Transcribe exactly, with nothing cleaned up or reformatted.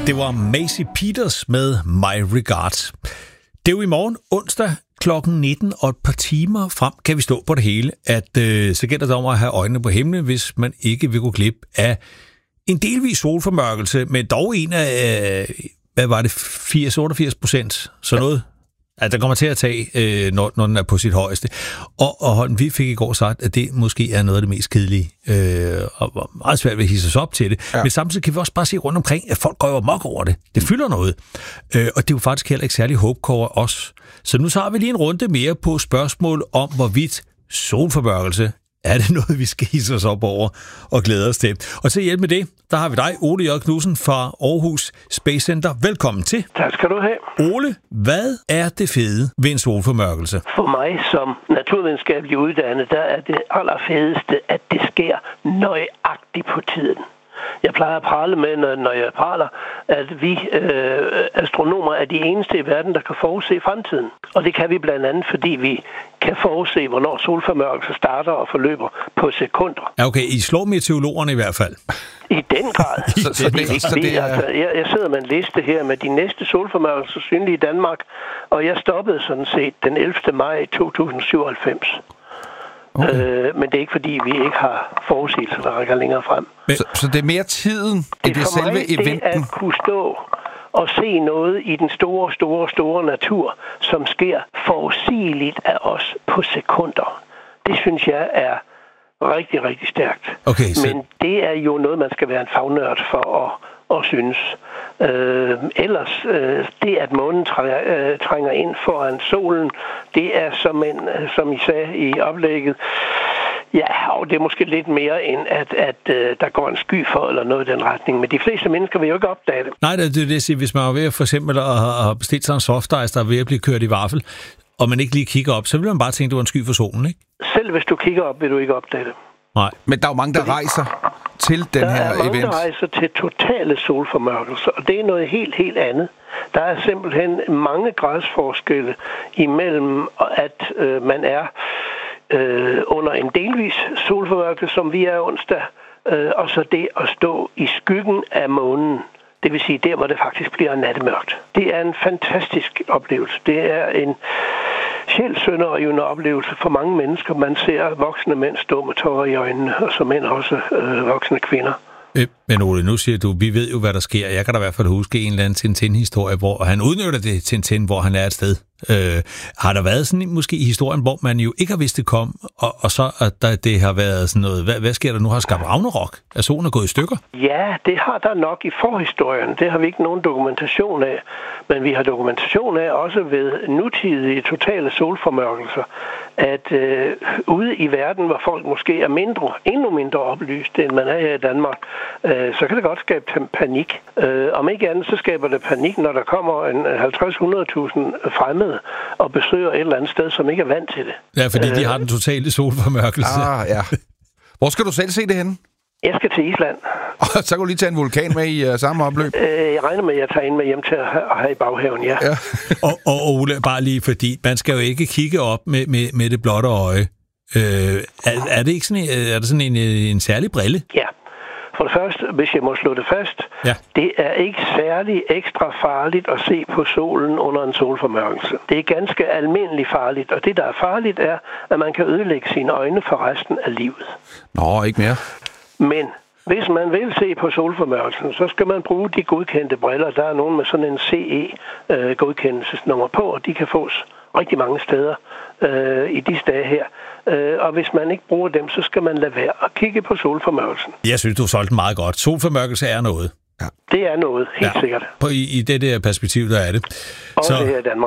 Det var Macy Peters med My Regards. Det er jo i morgen, onsdag klokken nitten, og et par timer frem kan vi stå på det hele, at øh, så gælder det om at have øjnene på himlen, hvis man ikke vil gå glip af en delvis solformørkelse, men dog en af, øh, hvad var det, firs til otteogfirs procent, så noget, at der kommer til at tage, øh, når, når den er på sit højeste. Og, og vi fik i går sagt, at det måske er noget af det mest kedelige, øh, og meget svært ved at hisse os op til det. Ja. Men samtidig kan vi også bare se rundt omkring, at folk går jo amok over det. Det fylder noget. Øh, og det er jo faktisk heller ikke særlig håbkår over os. Så nu tager vi lige en runde mere på spørgsmål om, hvorvidt solformørkelse er det noget, vi skal hisse os op over og glæde os til. Og til hjælp med det, der har vi dig, Ole J. Knudsen fra Aarhus Space Center. Velkommen til. Tak skal du have. Ole, hvad er det fede ved en solformørkelse? For mig som naturvidenskabelig uddannet, der er det allerfedeste, at det sker nøjagtigt på tiden. Jeg plejer at prale med, når, når jeg praler, at vi øh, astronomer er de eneste i verden, der kan forudse fremtiden. Og det kan vi blandt andet, fordi vi kan forudse, hvornår solformørkelse starter og forløber på sekunder. Ja, okay. I slår meteorologerne i hvert fald. I den grad. så, så, det, det, så det er... altså, jeg, jeg sidder med en liste her med de næste solformørkelser synlige i Danmark, og jeg stoppede sådan set den ellevte maj to tusind syvoghalvfems. Okay. Øh, men det er ikke fordi, vi ikke har forudsigelser, der rækker længere frem. Men, så, så det er mere tiden, end det er selve mig, eventen? Det at kunne stå og se noget i den store, store, store natur, som sker forudsigeligt af os på sekunder. Det synes jeg er rigtig, rigtig stærkt. Okay, så... Men det er jo noget, man skal være en fagnørd for at og synes. Øh, ellers, øh, det at månen trænger, øh, trænger ind foran solen, det er som, en, som I sagde i oplægget, ja, og det er måske lidt mere end, at, at øh, der går en sky for, eller noget i den retning. Men de fleste mennesker vil jo ikke opdage det. Nej, det er det, det hvis man er ved for eksempel at have bestilt sig en softice, der er ved at blive kørt i vaffel, og man ikke lige kigger op, så vil man bare tænke, at det var en sky for solen, ikke? Selv hvis du kigger op, vil du ikke opdage det. Nej. Men der er jo mange, der Fordi rejser til den der her event. Der er mange, event. der rejser til totale solformørkelser, og det er noget helt, helt andet. Der er simpelthen mange gradsforskelle imellem, at øh, man er øh, under en delvis solformørkelse, som vi er onsdag, øh, og så det at stå i skyggen af månen. Det vil sige der, hvor det faktisk bliver nattemørkt. Det er en fantastisk oplevelse. Det er en sjælsønderrivende oplevelse for mange mennesker. Man ser voksne mænd stå med tårer i øjnene, og så mænd også øh, voksne kvinder. Men Ole, nu siger du, vi ved jo, hvad der sker. Jeg kan da i hvert fald huske en eller anden Tintin-historie, hvor han udnytter det Tintin, hvor han er et sted. Øh, har der været sådan måske i historien, hvor man jo ikke har vidst det kom, og, og så at der, det har været sådan noget, hvad, hvad sker der nu? Har skabt Ragnarok? Er solen er gået i stykker? Ja, det har der nok i forhistorien. Det har vi ikke nogen dokumentation af. Men vi har dokumentation af også ved nutidige totale solformørkelser, at øh, ude i verden, hvor folk måske er mindre, endnu mindre oplyst, end man er her i Danmark, øh, så kan det godt skabe panik. Øh, om ikke andet, så skaber det panik, når der kommer en halvtreds til hundrede tusind fremmede og besøger et eller andet sted, som ikke er vant til det. Ja, fordi øh, de har den totale solformørkelse. Ah, ja. Hvor skal du selv se det henne? Jeg skal til Island. Og så kan du lige tage en vulkan med i uh, samme opløb. Øh, jeg regner med, at jeg tager en med hjem til at have, at have i baghaven, ja. ja. og, og Ole, bare lige fordi, man skal jo ikke kigge op med, med, med det blotte øje. Øh, er, er det ikke sådan, er det sådan en, en særlig brille? Ja. For det første, hvis jeg må slå det fast, ja. Det er ikke særlig ekstra farligt at se på solen under en solformørkelse. Det er ganske almindeligt farligt, og det, der er farligt, er, at man kan ødelægge sine øjne for resten af livet. Nå, ikke mere. Men hvis man vil se på solformørkelsen, så skal man bruge de godkendte briller. Der er nogen med sådan en C E-godkendelsesnummer på, og de kan fås rigtig mange steder øh, i de dage her. Øh, og hvis man ikke bruger dem, så skal man lade være at kigge på solformørkelsen. Jeg synes, du solgte meget godt. Solformørkelse er noget. Ja. Det er noget, helt ja. sikkert. På, i, I det der perspektiv, der er det. Også så... her i Danmark.